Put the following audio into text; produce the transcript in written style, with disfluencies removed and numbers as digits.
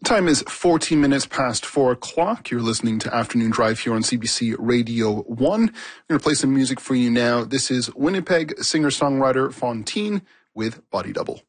Time is 14 minutes past 4 o'clock. You're listening to Afternoon Drive here on CBC Radio 1. I'm going to play some music for you now. This is Winnipeg singer-songwriter Fontaine with Body Double.